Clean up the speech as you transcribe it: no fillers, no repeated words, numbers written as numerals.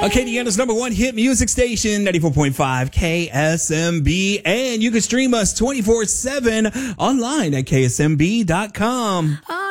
Acadiana's number one hit music station, 94.5 KSMB. And you can stream us 24/7 online at ksmb.com.